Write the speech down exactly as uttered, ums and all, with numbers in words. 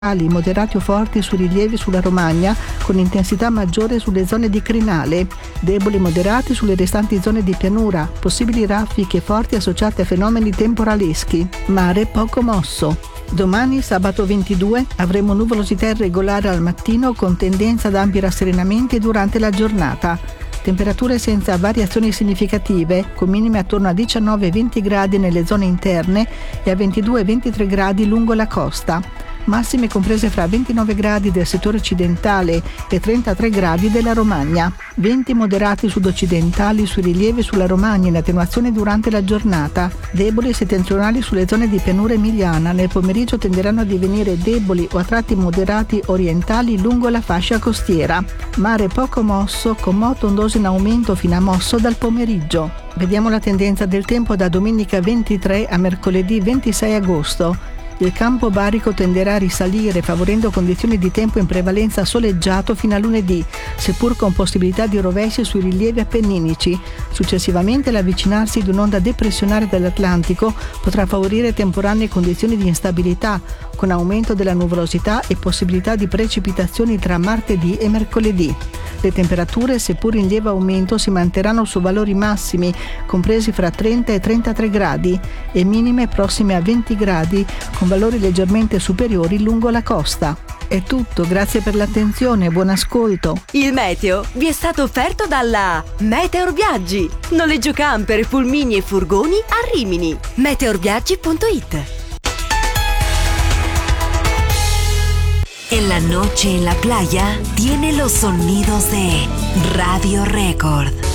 moderati o forti sui rilievi sulla Romagna, con intensità maggiore sulle zone di crinale, deboli moderati sulle restanti zone di pianura, possibili raffiche forti associate a fenomeni temporaleschi, mare poco mosso. Domani, sabato ventidue, avremo nuvolosità irregolare al mattino con tendenza ad ampi rasserenamenti durante la giornata. Temperature senza variazioni significative, con minime attorno a diciannove venti gradi nelle zone interne e a ventidue ventitré gradi lungo la costa. Massime comprese fra ventinove gradi del settore occidentale e trentatré gradi della Romagna. Venti moderati sud-occidentali sui rilievi sulla Romagna in attenuazione durante la giornata. Deboli settentrionali sulle zone di pianura emiliana. Nel pomeriggio tenderanno a divenire deboli o a tratti moderati orientali lungo la fascia costiera. Mare poco mosso, con moto ondoso in aumento fino a mosso dal pomeriggio. Vediamo la tendenza del tempo da domenica ventitré a mercoledì ventisei agosto. Il campo barico tenderà a risalire, favorendo condizioni di tempo in prevalenza soleggiato fino a lunedì, seppur con possibilità di rovesci sui rilievi appenninici. Successivamente l'avvicinarsi di un'onda depressionale dall'Atlantico potrà favorire temporanee condizioni di instabilità, con aumento della nuvolosità e possibilità di precipitazioni tra martedì e mercoledì. Le temperature, seppur in lieve aumento, si manterranno su valori massimi, compresi fra trenta e trentatré gradi, e minime prossime a venti gradi, con valori leggermente superiori lungo la costa. È tutto, grazie per l'attenzione e buon ascolto. Il meteo vi è stato offerto dalla Meteor Viaggi. Noleggio camper, pulmini e furgoni a Rimini. meteorviaggi punto it. En la noche en la playa tiene los sonidos de Radio Record.